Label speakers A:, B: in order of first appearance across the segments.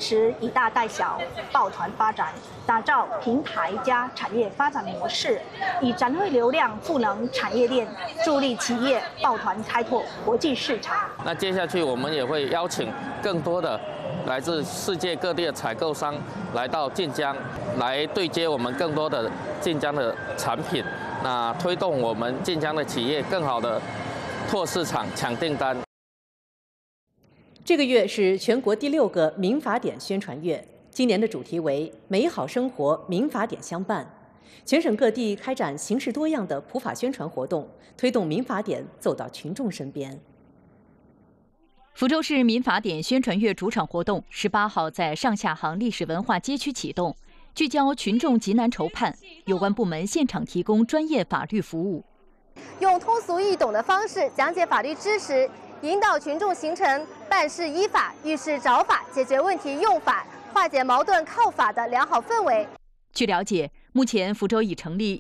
A: 持以大带小、抱团发展，打造平台加产业发展模式，以展会流量赋能产业链，助力企业抱团开拓国际市场。
B: 那接下去我们也会邀请更多的来自世界各地的采购商来到晋江，来对接我们更多的晋江的产品，那推动我们晋江的企业更好的拓市场、抢订单。
C: 这个月是全国第6个民法典宣传月，今年的主题为“美好生活，民法典相伴”。全省各地开展形式多样的普法宣传活动，推动民法典走到群众身边。
D: 福州市民法典宣传月主场活动18号在上下杭历史文化街区启动，聚焦群众急难愁盼，有关部门现场提供专业法律服务，
E: 用通俗易懂的方式讲解法律知识，引导群众形成办事依法、遇事找法、解决问题用法、化解矛盾靠法的良好氛围。
D: 据了解，目前福州已成立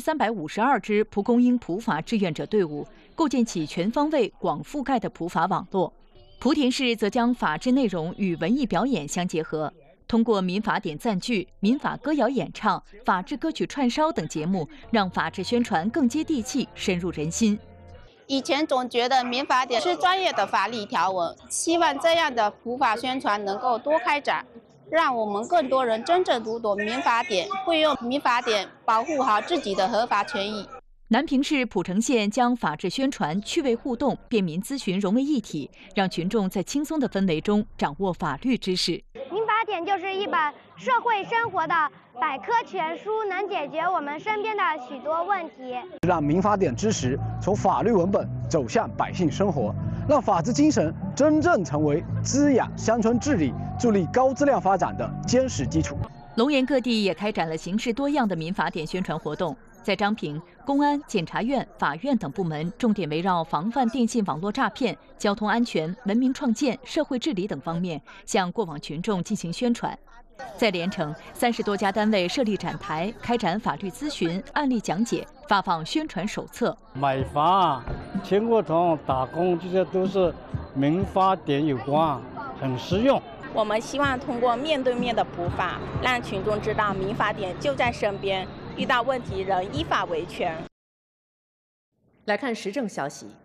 D: 1352支蒲公英普法志愿者队伍，构建起全方位、广覆盖的普法网络。莆田市则将法治内容与文艺表演相结合，通过民法典赞句、民法歌谣演唱、法治歌曲串烧等节目，让法治宣传更接地气、深入人心。
F: 以前总觉得民法典是专业的法律条文，希望这样的普法宣传能够多开展，让我们更多人真正读懂民法典，会用民法典保护好自己的合法权益。
D: 南平市蒲城县将法治宣传、趣味互动、便民咨询融为一体，让群众在轻松的氛围中掌握法律知识。
G: 民法典就是一本社会生活的百科全书，能解决我们身边的许多问题，
H: 让民法典知识从法律文本走向百姓生活，让法治精神真正成为滋养乡村治理、助力高质量发展的坚实基础。
D: 龙岩各地也开展了形式多样的民法典宣传活动。在彰平，公安、检察院、法院等部门重点围绕防范电信网络诈骗、交通安全、文明创建、社会治理等方面，向过往群众进行宣传。在连城，30多家单位设立展台，开展法律咨询、案例讲解，发放宣传手册。
I: 买房、迁过床、打工，这些都是民法典有关，很实用。
F: 我们希望通过面对面的普法，让群众知道民法典就在身边，遇到问题仍依法维权。
C: 来看时政消息。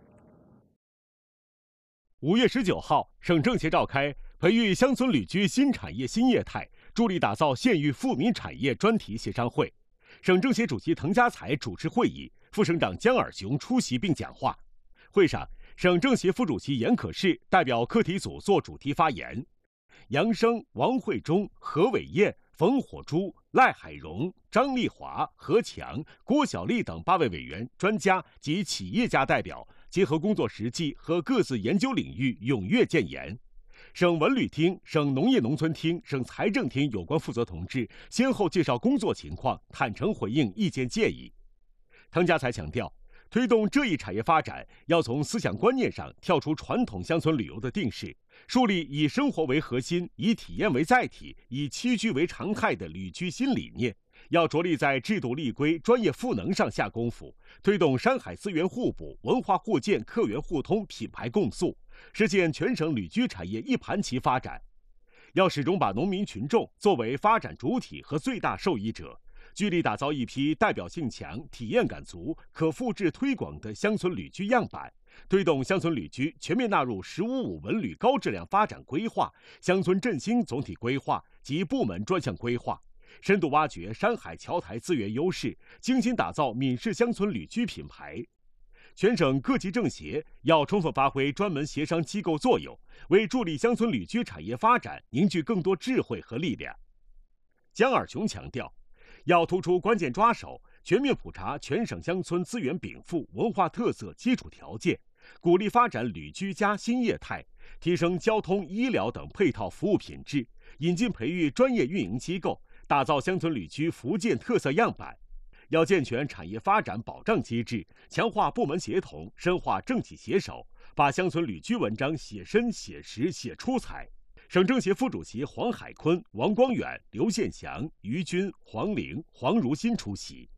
J: 5月19号，省政协召开培育乡村旅居新产业新业态，助力打造县域富民产业专题协商会。省政协主席滕家才主持会议，副省长江尔雄出席并讲话。会上，省政协副主席严可士代表课题组作主题发言。杨生、王慧忠、何伟燕、冯火珠、赖海荣、张丽华、何强、郭小丽等8位委员、专家及企业家代表，结合工作实际和各自研究领域，踊跃建言。省文旅厅、省农业农村厅、省财政厅有关负责同志先后介绍工作情况，坦诚回应意见建议。滕家才强调，推动这一产业发展，要从思想观念上跳出传统乡村旅游的定势，树立以生活为核心、以体验为载体、以栖居为常态的旅居新理念。要着力在制度立规、专业赋能上下功夫，推动山海资源互补、文化互鉴、客源互通、品牌共塑，实现全省旅居产业一盘棋发展。要始终把农民群众作为发展主体和最大受益者，聚力打造一批代表性强、体验感足、可复制推广的乡村旅居样板，推动乡村旅居全面纳入“15+5”文旅高质量发展规划、乡村振兴总体规划及部门专项规划，深度挖掘山海桥台资源优势，精心打造闽式乡村旅居品牌。全省各级政协要充分发挥专门协商机构作用，为助力乡村旅居产业发展凝聚更多智慧和力量。江尔雄强调，要突出关键抓手，全面普查全省乡村资源禀赋、文化特色基础条件，鼓励发展旅居加新业态，提升交通、医疗等配套服务品质，引进培育专业运营机构，打造乡村旅居福建特色样板。要健全产业发展保障机制，强化部门协同，深化政企携手，把乡村旅居文章写深、写实、写出彩。省政协副主席黄海坤、王光远、刘宪祥、于军、黄玲、黄如新出席。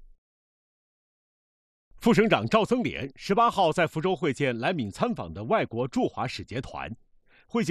J: 副省长赵增莲18号在福州会见来闽参访的外国驻华使节团，